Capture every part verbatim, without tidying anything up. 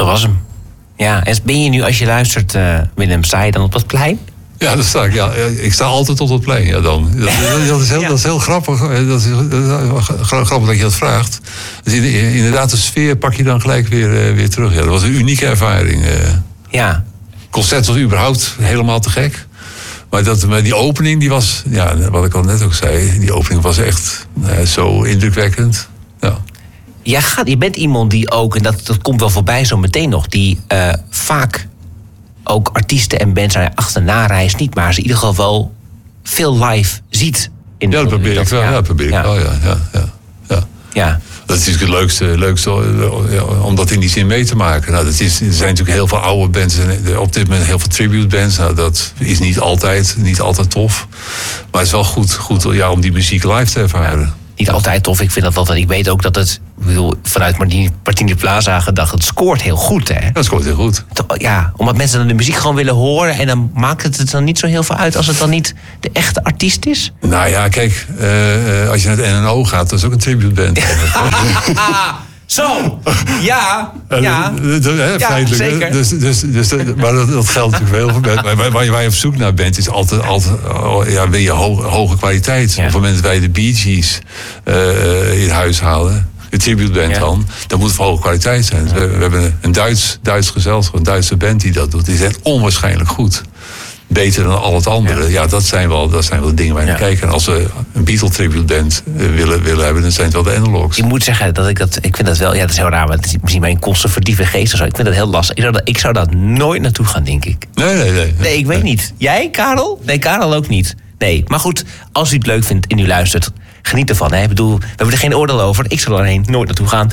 Zo was hem. Ja, en ben je nu, als je luistert, uh, Willem, sta je dan op dat plein? Ja, dat sta ik. Ja, ik sta altijd op het plein. Ja, dan. Dat, dat, is heel, ja. dat is heel grappig. Dat is, dat is grappig dat je dat vraagt. Dus inderdaad, de sfeer pak je dan gelijk weer, uh, weer terug. Ja, dat was een unieke ervaring. Uh. Ja. Het concert was überhaupt helemaal te gek. Maar, dat, maar die opening, die was, ja, wat ik al net ook zei, die opening was echt uh, zo indrukwekkend. Ja. Jij gaat, je bent iemand die ook, en dat, dat komt wel voorbij zo meteen nog, die uh, vaak ook artiesten en bands achterna reist niet, maar ze in ieder geval wel veel live ziet. In ja, dat probeer ik wel. Ja, dat probeer ik ja. wel, ja. ja, ja, ja. ja. Dat is natuurlijk het leukste, leukste om dat in die zin mee te maken. Nou, dat is, er zijn natuurlijk heel veel oude bands en op dit moment heel veel tribute bands. Nou, dat is niet altijd, niet altijd tof. Maar het is wel goed, goed ja, om die muziek live te ervaren. Ja. Niet altijd tof, ik vind dat altijd. Ik weet ook dat het, ik bedoel, vanuit Martini, Martini Plaza gedacht, het scoort heel goed, hè? Dat scoort heel goed. Ja, omdat mensen dan de muziek gewoon willen horen en dan maakt het het dan niet zo heel veel uit als het dan niet de echte artiest is? Nou ja, kijk, uh, als je naar het N N O gaat, dat is ook een tributeband. Zo, ja, ja, ja, ja zeker. Dus, dus, dus, maar dat, dat geldt natuurlijk wel. Waar, waar, waar je op zoek naar bent, is altijd, altijd ja, wil je ho, hoge kwaliteit. Ja. Op het moment dat wij de Bee Gees uh, in huis halen, de tributeband ja. dan, dan moet het van hoge kwaliteit zijn. Ja. We, we hebben een Duits, Duits gezelschap, een Duitse band die dat doet. Die is echt onwaarschijnlijk goed. Beter dan al het andere. Ja, ja dat, zijn wel, dat zijn wel dingen waar je ja. naar kijken. En als we een Beatle-tribute-band willen, willen hebben, dan zijn het wel de Analogs. Ik moet zeggen dat ik dat... Ik vind dat wel... Ja, dat is heel raar, maar het is misschien mijn conservatieve geest of zo. Ik vind dat heel lastig. Ik zou dat, ik zou dat nooit naartoe gaan, denk ik. Nee, nee, nee. Nee, ik weet nee. niet. Jij, Karel? Nee, Karel ook niet. Nee, maar goed, als u het leuk vindt en u luistert, geniet ervan. Hè? Ik bedoel, we hebben er geen oordeel over. Ik zou er heen nooit naartoe gaan.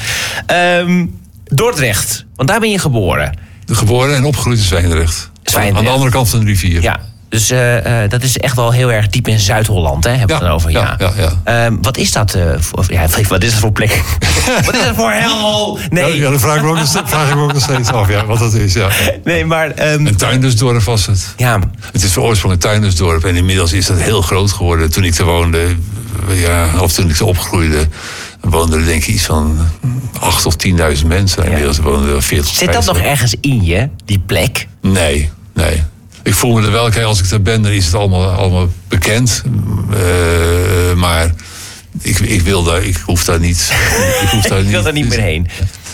Um, Dordrecht, want daar ben je geboren. Geboren en opgegroeid in Zwijndrecht. Zwijndrecht. Aan de andere kant van de rivier. Ja, dus uh, uh, dat is echt wel heel erg diep in Zuid-Holland, hè? Hebben we ja, het over? Ja, ja, ja. ja. Um, wat is dat uh, voor... Ja, wat is dat voor plek? Wat is dat voor hel? Nee. Ja, ja, dat vraag ik me ook, vraag ik me ook nog steeds af, ja, wat dat is. Ja. Nee, maar... Um... Een tuindersdorp was het. Ja. Het is van oorsprong een tuindersdorp en inmiddels is dat heel groot geworden. Toen ik er woonde, ja, of toen ik er opgroeide, woonden er denk ik iets van acht of tienduizend mensen. Ja. Inmiddels woonden er veertig. Zit dat nog ergens in je, die plek? Nee, nee. Ik voel me er wel, kijk, als ik er ben, dan is het allemaal, allemaal bekend. Uh, maar ik, ik wil daar, ik hoef daar niet. Ik, hoef daar ik niet, wil daar niet meer heen.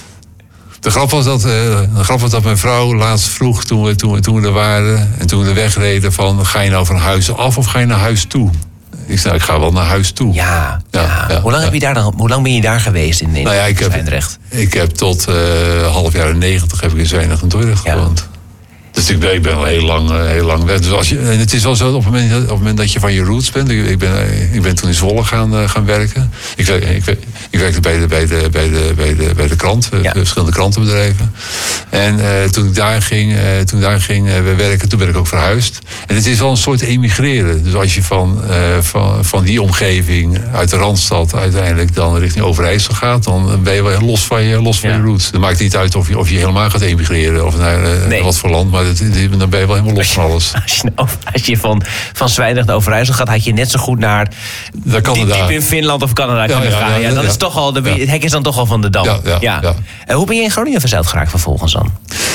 De grap was dat, uh, de grap was dat mijn vrouw laatst vroeg, toen we, toen, we, toen we er waren en toen we er wegreden, van ga je nou van huis af of ga je naar huis toe? Ik zei, ik ga wel naar huis toe. Ja, ja, ja. ja hoe lang ja. heb je daar dan? Hoe lang ben je daar geweest in, in nou ja, ik Zwijndrecht? Heb, ik heb tot uh, half jaren negentig heb ik in Zwijndrecht en Dordrecht ja. gewoond. Dus ik ben, ik ben al heel lang, uh, heel lang weg. Dus als je, en het is wel zo, op het moment, op het moment dat je van je roots bent. Ik, ik, ben, ik ben toen in Zwolle gaan, uh, gaan werken. Ik, ik, ik werkte bij de, bij de, bij de, bij de, bij de krant, ja. verschillende krantenbedrijven. En uh, toen ik daar ging, uh, toen ik daar ging uh, werken, toen ben ik ook verhuisd. En het is wel een soort emigreren. Dus als je van, uh, van, van die omgeving, uit de Randstad, uiteindelijk dan richting Overijssel gaat, dan ben je wel los van je, los van ja. je roots. Dan maakt het niet uit of je, of je helemaal gaat emigreren of naar uh, nee. wat voor land, maar dan ben je wel helemaal los van alles. Als je, als je van, van Zwijndrecht naar Overijssel gaat, had je net zo goed naar diep, diep in Finland of Canada ja, kunnen ja, gaan. Ja, ja, ja, dat ja. is toch al, de, ja. het hek is dan toch al van de dam. Ja, ja, ja. Ja. Uh, hoe ben je in Groningen verzeild geraakt vervolgens dan?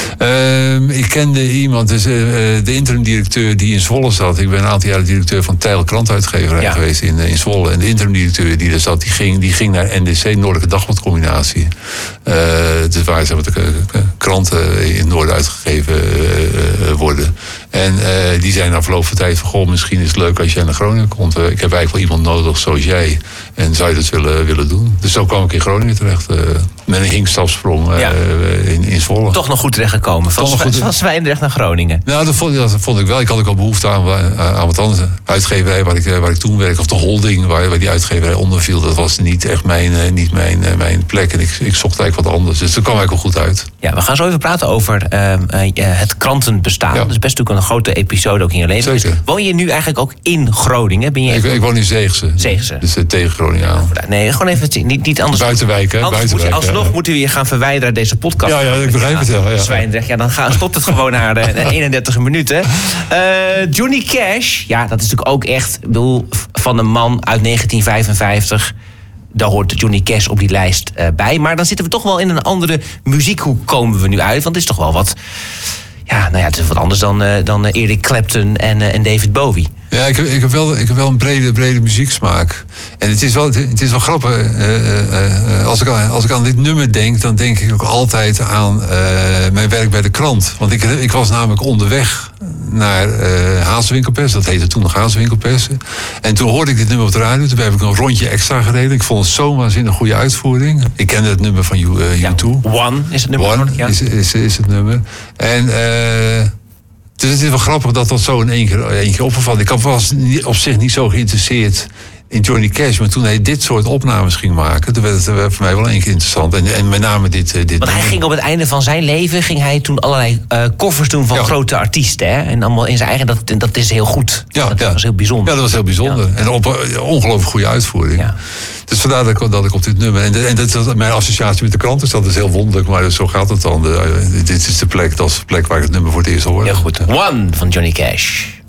Uh, ik kende iemand, dus, uh, de interim-directeur die in Zwolle zat. Ik ben een aantal jaren directeur van Tijl krantuitgeverij ja. geweest in, in Zwolle. En de interim-directeur die daar zat, die ging, die ging naar N D C, Noordelijke Dagbladcombinatie. Uh, dus waar ze met de kranten in het noorden uitgegeven uh, worden. En uh, die zijn na verloop van tijd van, goh, misschien is het leuk als jij naar Groningen komt. Uh, ik heb eigenlijk wel iemand nodig zoals jij. En zou je dat willen, willen doen? Dus zo kwam ik in Groningen terecht. Uh, met een hinkstapsprong uh, ja. in, in Zwolle. Toch nog goed terechtgekomen. Van, Zw- van Zwijndrecht naar Groningen. Nou, dat vond, dat vond ik wel. Ik had ook al behoefte aan, aan wat anders. Uitgeverij waar ik, waar ik toen werkte, of de holding waar, waar die uitgeverij onder viel. Dat was niet echt mijn, niet mijn, mijn plek. En ik, ik zocht eigenlijk wat anders. Dus dat kwam eigenlijk wel goed uit. Ja, we gaan zo even praten over uh, uh, het krantenbestaan. Ja. Dat is best natuurlijk een grote episode ook in je leven. Zeker. Woon je nu eigenlijk ook in Groningen? Ben je ik, ik woon in Zeegse. Zeegse. Dus uh, tegen Groningen aan. Nee, gewoon even niet, niet anders. Buitenwijk, hè? Anders Buitenwijk, moet je, alsnog ja. moeten we je gaan verwijderen uit deze podcast. Ja, ja, ik begrijp het wel. Ja, Zwijndrecht, ja, dan gaan, stopt het gewoon na de, de eenendertig minuten. Uh, Johnny Cash, ja, dat is natuurlijk ook echt, ik bedoel, van een man uit negentien vijfenvijftig. daar hoort Johnny Cash op die lijst uh, bij. Maar dan zitten we toch wel in een andere muziekhoek komen we nu uit. Want het is toch wel wat... Ja, nou ja, het is wat anders dan, uh, dan uh, Eric Clapton en, uh, en David Bowie. Ja, ik heb, ik heb, wel, ik heb wel een brede, brede muzieksmaak. En het is wel, het is wel grappig. Uh, uh, als, ik, als ik aan dit nummer denk, dan denk ik ook altijd aan uh, mijn werk bij de krant. Want ik, ik was namelijk onderweg naar uh, Hazewinkelpers. Dat heette toen nog Hazewinkelpersen. En toen hoorde ik dit nummer op de radio. Toen heb ik een rondje extra gereden. Ik vond het zo'n waanzinnig goede uitvoering. Ik kende het nummer van U, uh, U twee. Ja, One is het nummer. One ja. is, is, is het nummer. En... Uh, Dus het is wel grappig dat dat zo in één keer, één keer opvalt. Ik was op zich niet zo geïnteresseerd in Johnny Cash. Maar toen hij dit soort opnames ging maken... toen werd het voor mij wel één keer interessant. En, en met name dit... dit Want hij ging op het einde van zijn leven... ging hij toen allerlei uh, covers doen van ja. grote artiesten. Hè? En allemaal in zijn eigen... Dat, dat is heel goed. Ja, dat ja. was heel bijzonder. Ja, dat was heel bijzonder. Ja. En op een ongelooflijk goede uitvoering. Ja. Dus vandaar dat ik, dat ik op dit nummer... En, de, en dat, dat, mijn associatie met de krant is dat is heel wonderlijk. Maar zo gaat het dan. De, dit is de plek, dat is de plek waar ik het nummer voor het eerst hoorde. Heel goed. One van Johnny Cash.